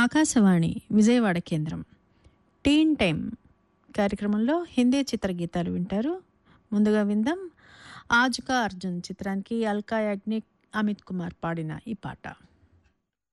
ఆకాశవాణి విజయవాడ కేంద్రం టీన్ టైం కార్యక్రమంలో హిందీ చిత్రగీతాలు వింటారు. ముందుగా విందాం ఆజ్కా అర్జున్ చిత్రానికి అల్కా యాగ్నిక్, అమిత్ కుమార్ పాడిన ఈ పాట.